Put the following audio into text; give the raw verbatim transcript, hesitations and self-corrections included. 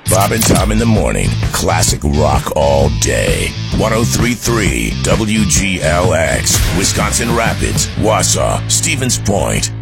Bob and Tom in the morning. Classic rock all day. ten thirty-three W G L X. Wisconsin Rapids, Wausau, Stevens Point,